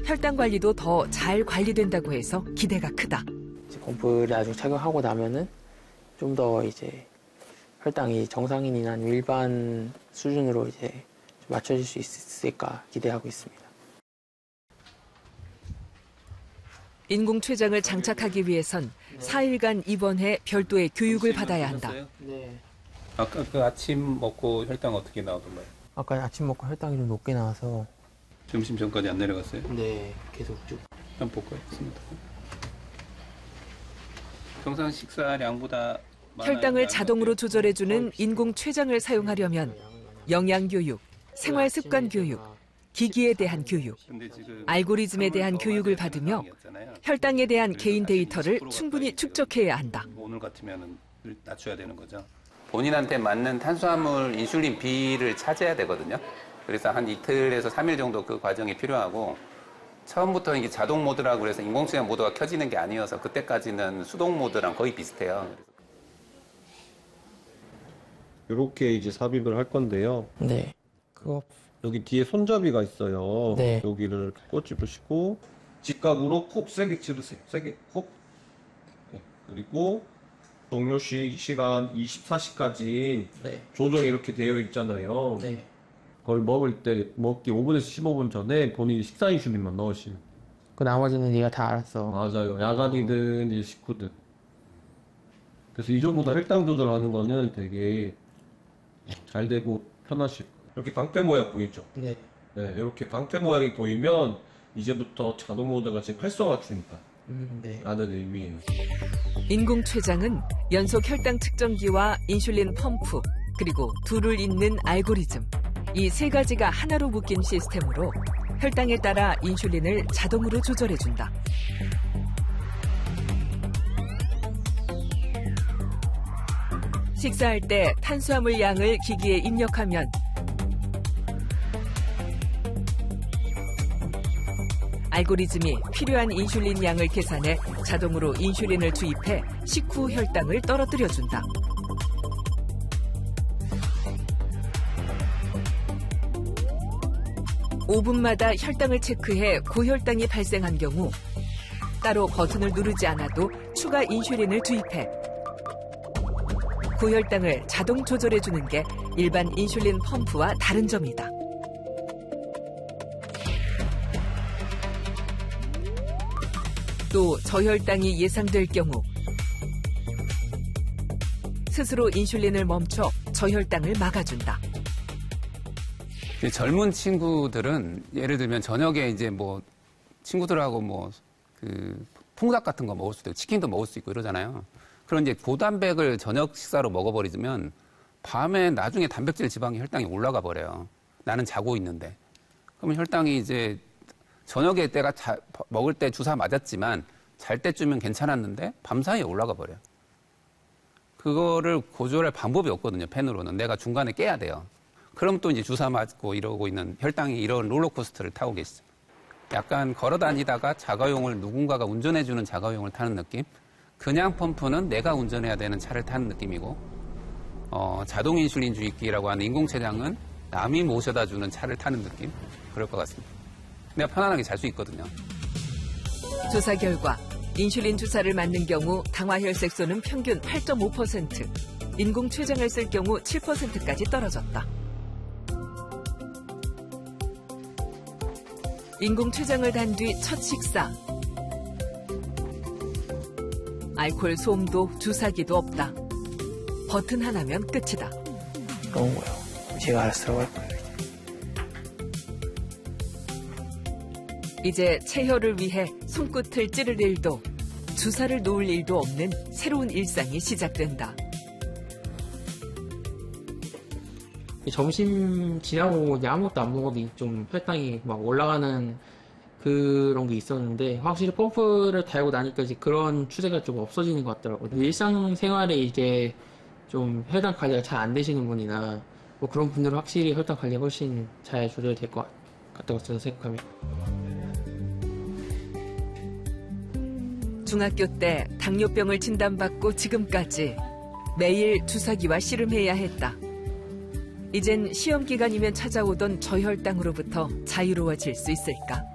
혈당 관리도 더 잘 관리된다고 해서 기대가 크다. 펌프를 나중에 착용하고 나면은 좀 더 이제 혈당이 정상인이나 아니면 일반 수준으로 이제 좀 맞춰질 수 있을까 기대하고 있습니다. 인공췌장을 장착하기 위해선 4일간 입원해 별도의 교육을 받아야 한다. 네. 아까 그 아침 먹고 혈당 어떻게 나오던가요? 아까 아침 먹고 혈당이 좀 높게 나와서 점심 전까지 안 내려갔어요? 네, 계속 쭉. 한번 볼까요? 평상 식사량보다 혈당을 자동으로 조절해주는 인공췌장을 사용하려면 영양교육, 생활습관교육, 기기에 대한 교육, 알고리즘에 대한 교육을 받으며 혈당에 대한 개인 데이터를 충분히 축적해야 한다. 오늘 같으면 낮춰야 되는 거죠. 본인한테 맞는 탄수화물 인슐린 비를 찾아야 되거든요. 그래서 한 이틀에서 3일 정도 그 과정이 필요하고 처음부터 이게 자동 모드라고 그래서 인공수면 모드가 켜지는 게 아니어서 그때까지는 수동 모드랑 거의 비슷해요. 이렇게 이제 삽입을 할 건데요. 네. 그거 여기 뒤에 손잡이가 있어요. 네. 여기를 꽂집으시고 직각으로 콕 세게 찌르세요. 세게 콕. 네. 그리고 종료 시간 24시까지 네. 조정이 이렇게 되어 있잖아요. 네. 그걸 먹을 때 먹기 5분에서 15분 전에 본인이 식사 인슐린만 넣으시면. 그 나머지는 네가 다 알았어. 맞아요. 야간이든 이제 식후든. 그래서 이전보다 혈당 조절하는 거는 되게 잘 되고 편하실 거예요. 이렇게 방패 모양 보이죠? 네. 네, 이렇게 방패 모양이 보이면 이제부터 자동 모드가 지금 활성화 중이다. 네. 라는 의미예요. 인공췌장은 연속 혈당 측정기와 인슐린 펌프, 그리고 둘을 잇는 알고리즘, 이 세 가지가 하나로 묶인 시스템으로 혈당에 따라 인슐린을 자동으로 조절해준다. 식사할 때 탄수화물 양을 기기에 입력하면 알고리즘이 필요한 인슐린 양을 계산해 자동으로 인슐린을 주입해 식후 혈당을 떨어뜨려준다. (5분마다) 혈당을 체크해 고혈당이 발생한 경우 따로 버튼을 누르지 않아도 추가 인슐린을 주입해 고혈당을 자동 조절해주는 게 일반 인슐린 펌프와 다른 점이다. 또 저혈당이 예상될 경우 스스로 인슐린을 멈춰 저혈당을 막아준다. 젊은 친구들은 예를 들면 저녁에 이제 뭐 친구들하고 뭐 그 통닭 같은 거 먹을 수도 있고 치킨도 먹을 수 있고 이러잖아요. 그런 이제 고단백을 저녁 식사로 먹어버리면 밤에 나중에 단백질 지방이 혈당이 올라가 버려요. 나는 자고 있는데. 그러면 혈당이 이제 저녁에 때가 먹을 때 주사 맞았지만 잘 때쯤은 괜찮았는데 밤사이에 올라가 버려요. 그거를 고조할 방법이 없거든요. 펜으로는. 내가 중간에 깨야 돼요. 그럼 또 이제 주사 맞고 이러고 있는 혈당이 이런 롤러코스터를 타고 계시죠. 약간 걸어 다니다가 자가용을 누군가가 운전해주는 자가용을 타는 느낌? 그냥 펌프는 내가 운전해야 되는 차를 타는 느낌이고 자동 인슐린 주입기라고 하는 인공췌장은 남이 모셔다 주는 차를 타는 느낌? 그럴 것 같습니다. 내가 편안하게 잘 수 있거든요. 조사 결과 인슐린 주사를 맞는 경우 당화혈색소는 평균 8.5%, 인공췌장을 쓸 경우 7%까지 떨어졌다. 인공췌장을 단 뒤 첫 식사. 알코올 소음도 주사기도 없다. 버튼 하나면 끝이다. 그런 거요. 제가 알아서 들어갈 거예요. 이제 체혈을 위해 손끝을 찌를 일도 주사를 놓을 일도 없는 새로운 일상이 시작된다. 점심 지나고 이제 아무것도 안 먹어도 좀 혈당이 막 올라가는 그런 게 있었는데 확실히 펌프를 달고 나니까 이제 그런 추세가 좀 없어지는 것 같더라고요. 일상생활에 이제 좀 혈당 관리가 잘 안 되시는 분이나 뭐 그런 분들은 확실히 혈당 관리가 훨씬 잘 조절될 것 같다고 저는 생각합니다. 중학교 때 당뇨병을 진단받고 지금까지 매일 주사기와 씨름해야 했다. 이젠 시험 기간이면 찾아오던 저혈당으로부터 자유로워질 수 있을까?